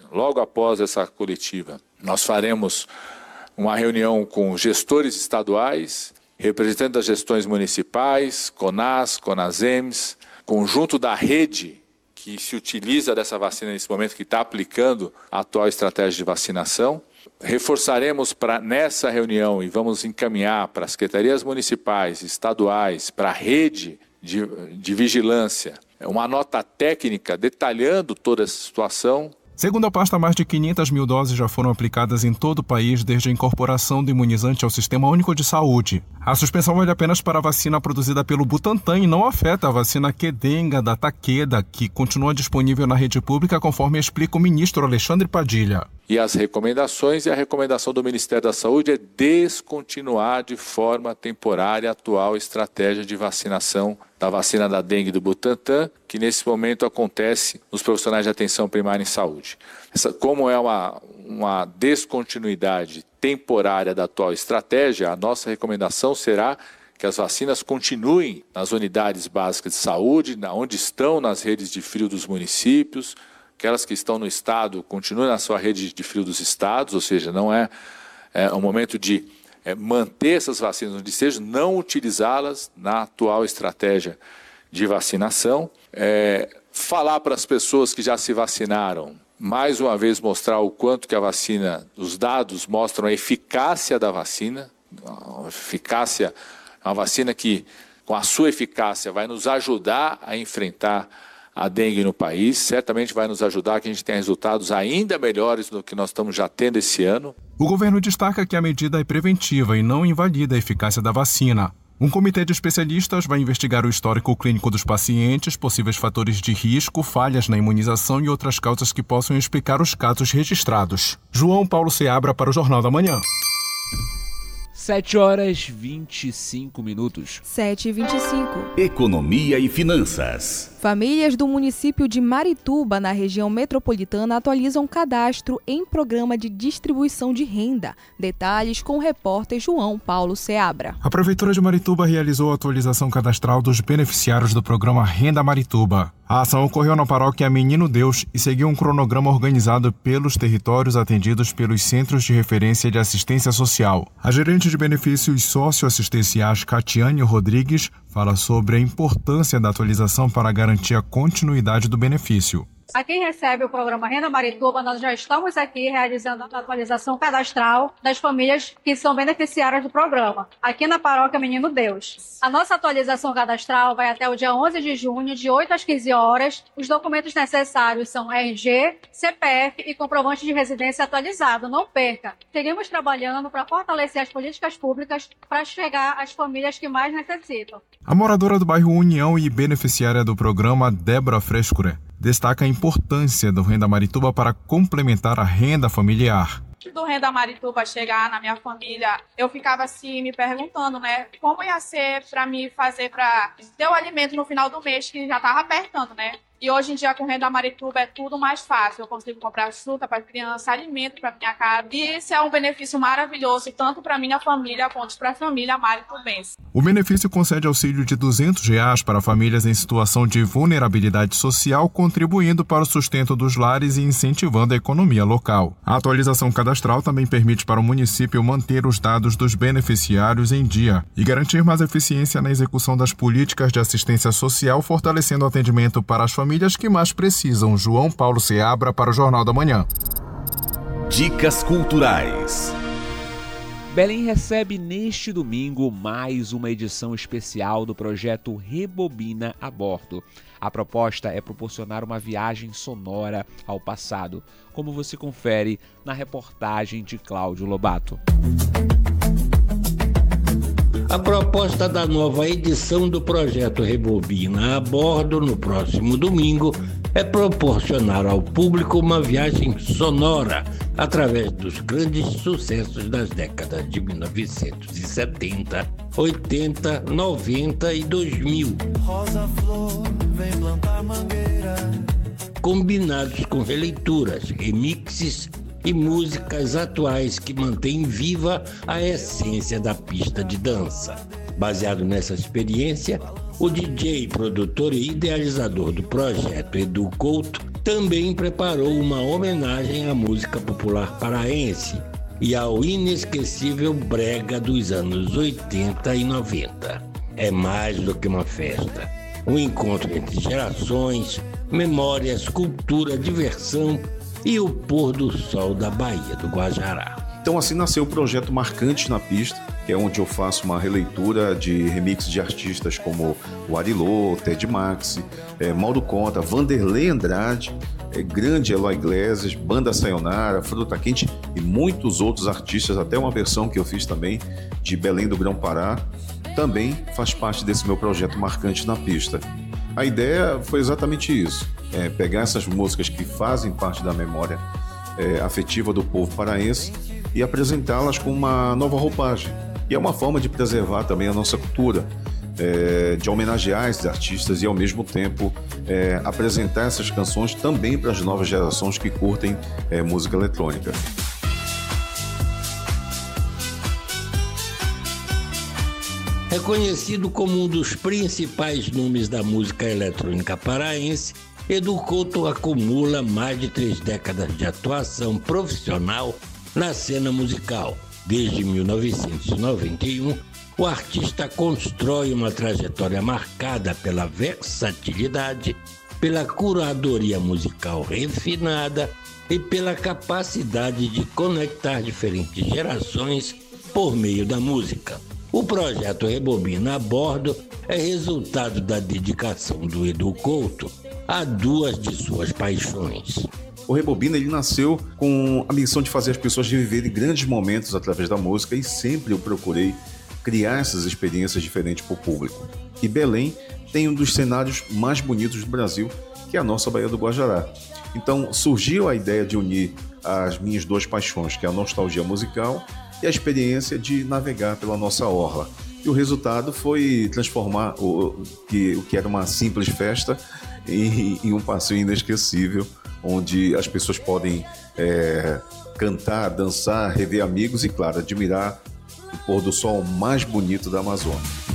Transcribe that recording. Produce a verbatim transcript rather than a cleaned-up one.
logo após essa coletiva, nós faremos uma reunião com gestores estaduais, representantes das gestões municipais, CONAS, CONASEMS, conjunto da rede que se utiliza dessa vacina nesse momento, que está aplicando a atual estratégia de vacinação. Reforçaremos pra, nessa reunião e vamos encaminhar para as secretarias municipais, estaduais, para a rede de, de vigilância, uma nota técnica detalhando toda essa situação. Segundo a pasta, mais de quinhentas mil doses já foram aplicadas em todo o país desde a incorporação do imunizante ao Sistema Único de Saúde. A suspensão vale apenas para a vacina produzida pelo Butantan e não afeta a vacina Qdenga da Takeda, que continua disponível na rede pública, conforme explica o ministro Alexandre Padilha. E as recomendações, e a recomendação do Ministério da Saúde é descontinuar de forma temporária a atual estratégia de vacinação da vacina da dengue do Butantan, que nesse momento acontece nos profissionais de atenção primária em saúde. Essa, como é uma, uma descontinuidade temporária da atual estratégia, a nossa recomendação será que as vacinas continuem nas unidades básicas de saúde, onde estão nas redes de frio dos municípios. Aquelas que estão no estado continuem na sua rede de frio dos estados, ou seja, não é, é um momento de é, manter essas vacinas onde estejam, não utilizá-las na atual estratégia de vacinação. É, falar para as pessoas que já se vacinaram, mais uma vez mostrar o quanto que a vacina, os dados mostram a eficácia da vacina, a eficácia, uma vacina que com a sua eficácia vai nos ajudar a enfrentar a dengue no país, certamente vai nos ajudar a que a gente tenha resultados ainda melhores do que nós estamos já tendo esse ano. O governo destaca que a medida é preventiva e não invalida a eficácia da vacina. Um comitê de especialistas vai investigar o histórico clínico dos pacientes, possíveis fatores de risco, falhas na imunização e outras causas que possam explicar os casos registrados. João Paulo Seabra para o Jornal da Manhã. sete horas e vinte e cinco minutos. sete e vinte e cinco. Economia e finanças. Famílias do município de Marituba, na região metropolitana, atualizam cadastro em programa de distribuição de renda. Detalhes com o repórter João Paulo Seabra. A Prefeitura de Marituba realizou a atualização cadastral dos beneficiários do programa Renda Marituba. A ação ocorreu na paróquia Menino Deus e seguiu um cronograma organizado pelos territórios atendidos pelos Centros de Referência de Assistência Social. A gerente de benefícios socioassistenciais, Catiane Rodrigues, fala sobre a importância da atualização para garantir a continuidade do benefício. A quem recebe o programa Renda Marituba, nós já estamos aqui realizando a atualização cadastral das famílias que são beneficiárias do programa, aqui na paróquia Menino Deus. A nossa atualização cadastral vai até o dia onze de junho, de oito às quinze horas. Os documentos necessários são R G, C P F e comprovante de residência atualizado. Não perca! Seguimos trabalhando para fortalecer as políticas públicas para chegar às famílias que mais necessitam. A moradora do bairro União e beneficiária do programa, Débora Frescure, destaca a importância do Renda Marituba para complementar a renda familiar. Do Renda Marituba chegar na minha família, eu ficava assim me perguntando, né, como ia ser para me fazer para ter o alimento no final do mês, que já estava apertando, né? E hoje em dia com Renda Marituba é tudo mais fácil. Eu consigo comprar fruta para criança, alimento para minha casa. E isso é um benefício maravilhoso, tanto para minha família quanto para a família maritubense. O benefício concede auxílio de duzentos reais para famílias em situação de vulnerabilidade social, contribuindo para o sustento dos lares e incentivando a economia local. A atualização cadastral também permite para o município manter os dados dos beneficiários em dia e garantir mais eficiência na execução das políticas de assistência social, fortalecendo o atendimento para as famílias famílias que mais precisam. João Paulo Seabra para o Jornal da Manhã. Dicas culturais. Belém recebe neste domingo mais uma edição especial do projeto Rebobina a Bordo. A proposta é proporcionar uma viagem sonora ao passado, como você confere na reportagem de Cláudio Lobato. A proposta da nova edição do projeto Rebobina a Bordo, no próximo domingo, é proporcionar ao público uma viagem sonora através dos grandes sucessos das décadas de mil novecentos e setenta, oitenta, noventa e dois mil. Rosa flor, vem plantar mangueira. Combinados com releituras, remixes e músicas atuais que mantêm viva a essência da pista de dança. Baseado nessa experiência, o D J, produtor e idealizador do projeto, Edu Couto, também preparou uma homenagem à música popular paraense e ao inesquecível brega dos anos oitenta e noventa. É mais do que uma festa, um encontro entre gerações, memórias, cultura, diversão e o pôr do sol da Baía do Guajará. Então assim nasceu o projeto Marcantes na Pista, que é onde eu faço uma releitura de remixes de artistas como o Arilô, Ted Maxi, é, Mauro Conta, Vanderlei Andrade, é, Grande Eloy Iglesias, Banda Sayonara, Fruta Quente e muitos outros artistas, até uma versão que eu fiz também de Belém do Grão-Pará, também faz parte desse meu projeto Marcantes na Pista. A ideia foi exatamente isso, é pegar essas músicas que fazem parte da memória é, afetiva do povo paraense e apresentá-las com uma nova roupagem. E é uma forma de preservar também a nossa cultura, é, de homenagear esses artistas e ao mesmo tempo é, apresentar essas canções também para as novas gerações que curtem é, música eletrônica. Reconhecido como um dos principais nomes da música eletrônica paraense, Edu Couto acumula mais de três décadas de atuação profissional na cena musical. Desde mil novecentos e noventa e um, o artista constrói uma trajetória marcada pela versatilidade, pela curadoria musical refinada e pela capacidade de conectar diferentes gerações por meio da música. O projeto Rebobina a Bordo é resultado da dedicação do Edu Couto a duas de suas paixões. O Rebobina ele nasceu com a missão de fazer as pessoas reviverem grandes momentos através da música e sempre eu procurei criar essas experiências diferentes para o público. E Belém tem um dos cenários mais bonitos do Brasil, que é a nossa Baía do Guajará. Então surgiu a ideia de unir as minhas duas paixões, que é a nostalgia musical e a experiência de navegar pela nossa orla. E o resultado foi transformar o que, o que era uma simples festa em, em um passeio inesquecível, onde as pessoas podem é, cantar, dançar, rever amigos e, claro, admirar o pôr do sol mais bonito da Amazônia.